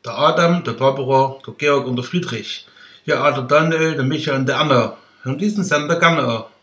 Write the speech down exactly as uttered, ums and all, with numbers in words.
Der Adam, der Barbara, der Georg und der Friedrich. Ja, der Daniel, der Michael und der Anna. Hören diesen Sender gerne an.